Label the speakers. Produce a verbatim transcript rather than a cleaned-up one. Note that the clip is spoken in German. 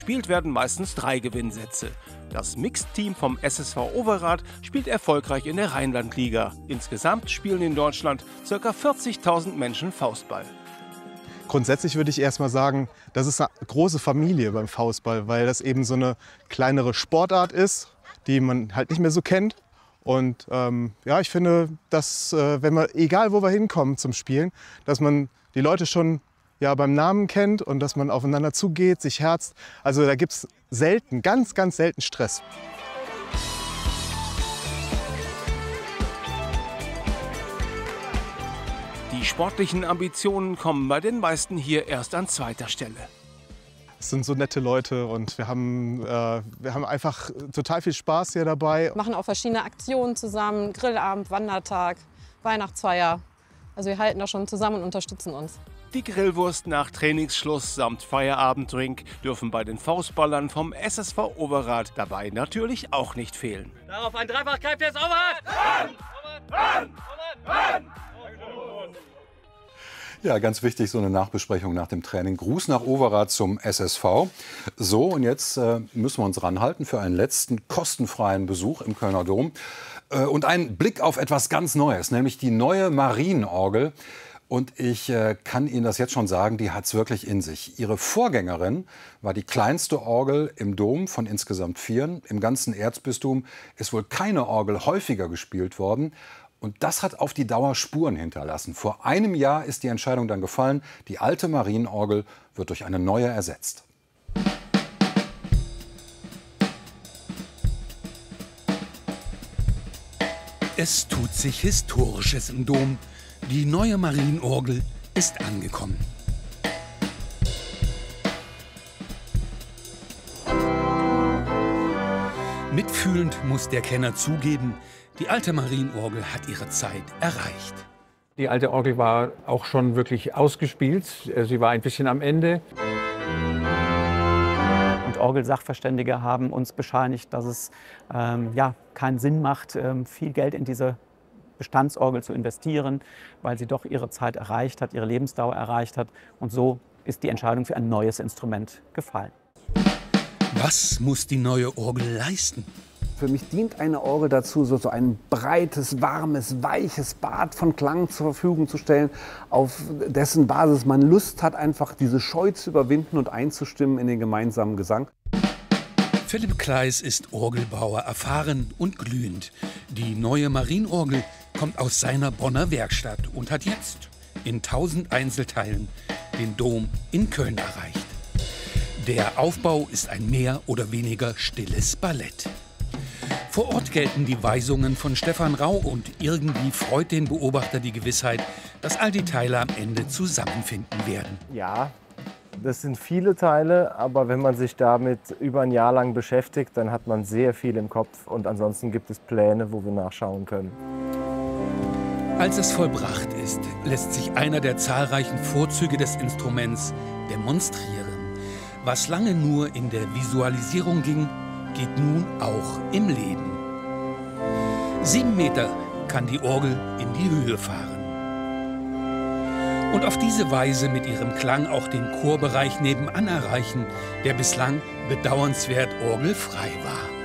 Speaker 1: Gespielt werden meistens drei Gewinnsätze. Das Mixed-Team vom S S V Overath spielt erfolgreich in der Rheinland-Liga. Insgesamt spielen in Deutschland ca. vierzigtausend Menschen Faustball.
Speaker 2: Grundsätzlich würde ich erstmal sagen, das ist eine große Familie beim Faustball, weil das eben so eine kleinere Sportart ist, die man halt nicht mehr so kennt. Und ähm, ja, ich finde, dass, äh, wenn man, egal wo wir hinkommen zum Spielen, dass man die Leute schon ja, beim Namen kennt und dass man aufeinander zugeht, sich herzt. Also da gibt es selten, ganz, ganz selten Stress.
Speaker 1: Die sportlichen Ambitionen kommen bei den meisten hier erst an zweiter Stelle.
Speaker 2: Es sind so nette Leute und wir haben, äh, wir haben einfach total viel Spaß hier dabei.
Speaker 3: Wir machen auch verschiedene Aktionen zusammen, Grillabend, Wandertag, Weihnachtsfeier. Also wir halten da schon zusammen und unterstützen uns.
Speaker 1: Die Grillwurst nach Trainingsschluss samt Feierabenddrink dürfen bei den Faustballern vom S S V Overath dabei natürlich auch nicht fehlen.
Speaker 4: Darauf ein Dreifach Greiftes Overath! Ran! Ran! Ran!
Speaker 5: Ja, ganz wichtig, so eine Nachbesprechung nach dem Training. Gruß nach Overath zum S S V. So, und jetzt äh, müssen wir uns ranhalten für einen letzten kostenfreien Besuch im Kölner Dom. Äh, und einen Blick auf etwas ganz Neues, nämlich die neue Marienorgel. Und ich äh, kann Ihnen das jetzt schon sagen, die hat es wirklich in sich. Ihre Vorgängerin war die kleinste Orgel im Dom von insgesamt vieren. Im ganzen Erzbistum ist wohl keine Orgel häufiger gespielt worden. Und das hat auf die Dauer Spuren hinterlassen. Vor einem Jahr ist die Entscheidung dann gefallen, die alte Marienorgel wird durch eine neue ersetzt.
Speaker 6: Es tut sich Historisches im Dom. Die neue Marienorgel ist angekommen. Mitfühlend muss der Kenner zugeben, die alte Marienorgel hat ihre Zeit erreicht.
Speaker 7: Die alte Orgel war auch schon wirklich ausgespielt. Sie war ein bisschen am Ende.
Speaker 8: Und Orgelsachverständige haben uns bescheinigt, dass es ähm, ja, keinen Sinn macht, ähm, viel Geld in diese Bestandsorgel zu investieren, weil sie doch ihre Zeit erreicht hat, ihre Lebensdauer erreicht hat. Und so ist die Entscheidung für ein neues Instrument gefallen.
Speaker 6: Was muss die neue Orgel leisten?
Speaker 9: Für mich dient eine Orgel dazu, so, so ein breites, warmes, weiches Bad von Klang zur Verfügung zu stellen, auf dessen Basis man Lust hat, einfach diese Scheu zu überwinden und einzustimmen in den gemeinsamen Gesang.
Speaker 6: Philipp Kleis ist Orgelbauer, erfahren und glühend. Die neue Marienorgel kommt aus seiner Bonner Werkstatt und hat jetzt in tausend Einzelteilen den Dom in Köln erreicht. Der Aufbau ist ein mehr oder weniger stilles Ballett. Vor Ort gelten die Weisungen von Stefan Rau und irgendwie freut den Beobachter die Gewissheit, dass all die Teile am Ende zusammenfinden werden.
Speaker 10: Ja, das sind viele Teile, aber wenn man sich damit über ein Jahr lang beschäftigt, dann hat man sehr viel im Kopf und ansonsten gibt es Pläne, wo wir nachschauen können.
Speaker 6: Als es vollbracht ist, lässt sich einer der zahlreichen Vorzüge des Instruments demonstrieren. Was lange nur in der Visualisierung ging, geht nun auch im Leben. Sieben Meter kann die Orgel in die Höhe fahren. Und auf diese Weise mit ihrem Klang auch den Chorbereich nebenan erreichen, der bislang bedauernswert orgelfrei war.